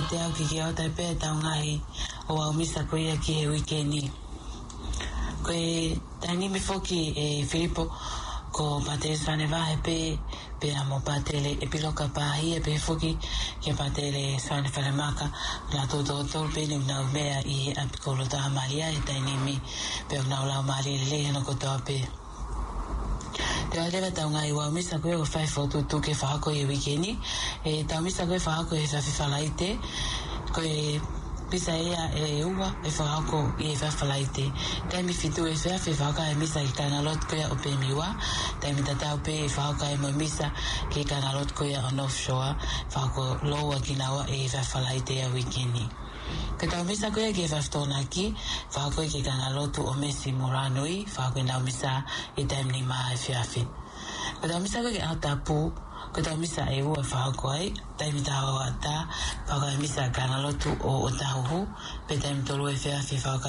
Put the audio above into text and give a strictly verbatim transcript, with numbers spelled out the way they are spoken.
te au ki ki au tai pe tau ngai o au misa ko ia ki he weekendi. Koe tani mi foki e Filipo ko patele sane vahe pe pe amo patele e piloka pahi e pe foki ke patele sane falemaka la toto tol pe ni na mea i apikolo ta malia e tani mi pe na la mali le no ko to pe. Te aleva tau ngai wa misa ko e fai foto tu ke fa ko e weekendi e tau misa ko e fa ko e fa falaite ko e pisa ea e ua e whakako i e whawhalaite. Taimi fitu e whea whi whaka e misa ki kanalot koia o pe miwa. Taimi tatau pe e whaka e mo misa ki kanalot koia o North Shore. Whakako loa ki nawa e whawhalaite a weekendi. Ka tau misa koia ki e whawhtona ki, whakako ki kanalotu o Messi Moranui, whakako i nau misa i taimi ni maa e whiawhi. Ka tau misa koia ki Autapu, ko tau misa e ua whakako ai, taimi tawa wata, whakako e misa kanalotu o Otahuhu, pe taimi tolu e whiawhi whakako